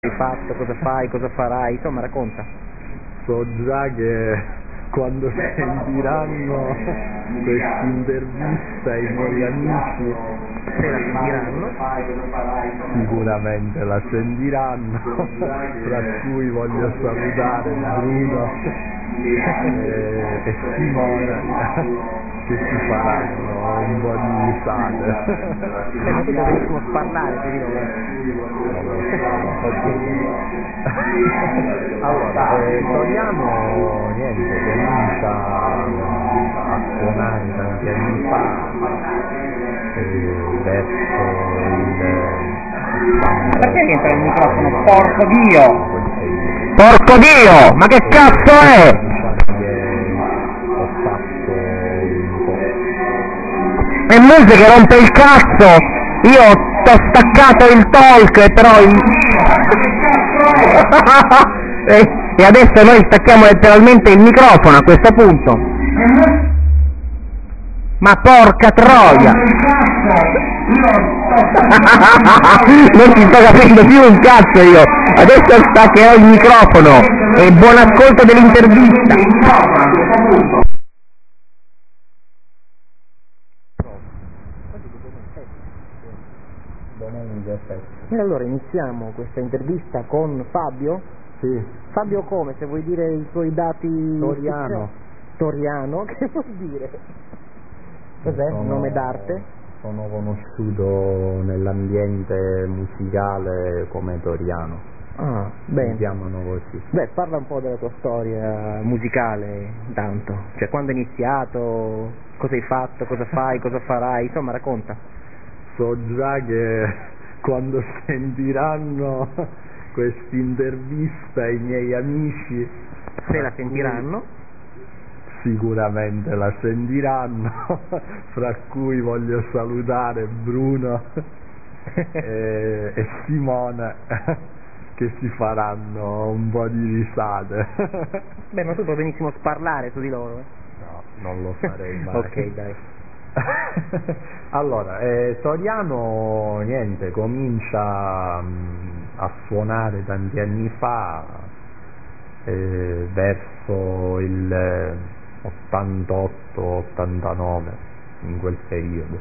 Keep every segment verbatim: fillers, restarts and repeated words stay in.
hai fatto, cosa fai, cosa farai, insomma racconta. So già che quando sentiranno questa intervista i miei amici se la sentiranno, sicuramente la sentiranno, tra cui voglio salutare Bruno e, e Simona che si faranno un po' di risate. Eh, ma tu dovremmo parlare per Allora, eh, Toriano niente, comincia a suonare tanti anni fa, eh, verso il... Ma perché rientra il microfono? Porco Dio! Porco Dio! Ma che cazzo è? Diciamo che ho fatto un po'... È musica che rompe il cazzo! Io t'ho staccato il talk, però il... e, e adesso noi stacchiamo letteralmente il microfono a questo punto. Ma porca troia! Non ti sto capendo più un cazzo io! Adesso staccherò il microfono e buon ascolto dell'intervista! E allora iniziamo questa intervista con Fabio. Sì. Fabio come? Se vuoi dire i tuoi dati... Toriano. Toriano? Che vuol dire? Cos'è? Sono, Nome d'arte? Sono conosciuto nell'ambiente musicale come Toriano. Ah, Mi bene. chiamano così. Beh, parla un po' della tua storia musicale, intanto. Cioè, quando hai iniziato, cosa hai fatto, cosa fai, cosa farai, insomma, racconta. So già che quando sentiranno questa intervista i miei amici... Se la sentiranno? Sicuramente la sentiranno, fra cui voglio salutare Bruno e, e Simona che si faranno un po' di risate. Beh, ma tu puoi benissimo sparlare su di loro, eh? No, non lo farei mai. Ok, dai. Allora, eh, Toriano niente, comincia mh, a suonare tanti anni fa, eh, verso il ottantotto ottantanove, in quel periodo,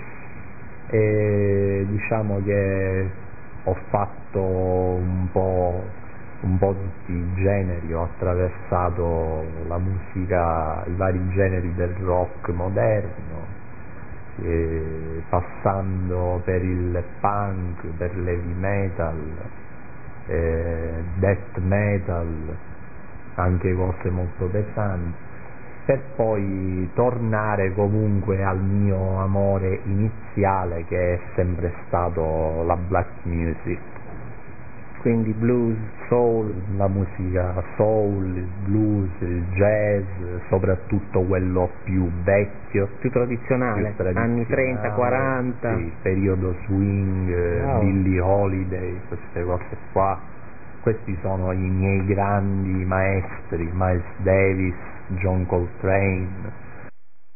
e diciamo che ho fatto un po' un po' tutti i generi, ho attraversato la musica, i vari generi del rock moderno, eh, passando per il punk, per l'heavy metal, eh, death metal, anche cose molto pesanti, per poi tornare comunque al mio amore iniziale, che è sempre stato la black music. Quindi blues, Soul, la musica soul, il blues, il jazz, soprattutto quello più vecchio, più tradizionale, più tradizionale, anni trenta, quaranta. sì, periodo swing, Wow. Billie Holiday, queste cose qua. Questi sono i miei grandi maestri, Miles Davis, John Coltrane,